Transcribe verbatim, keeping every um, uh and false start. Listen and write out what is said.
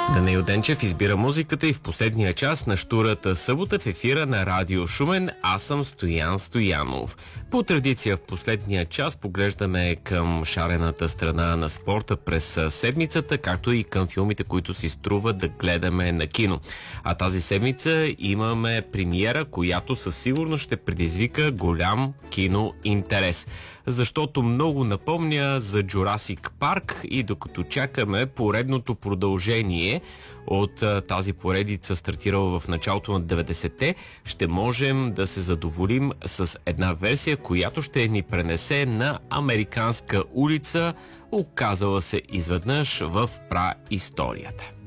Данаил Денчев избира музиката и в последния час на щурата събота в ефира на Радио Шумен. Аз съм Стоян Стоянов. По традиция в последния час поглеждаме към шарената страна на спорта през седмицата, както и към филмите, които си струва да гледаме на кино. А тази седмица имаме премиера, която със сигурност ще предизвика голям киноинтерес. Защото много напомня за Jurassic Парк и докато чакаме поредното продължение от тази поредица, стартирала в началото на деветдесетте, ще можем да се задоволим с една версия, която ще ни пренесе на американска улица, оказала се изведнъж в праисторията.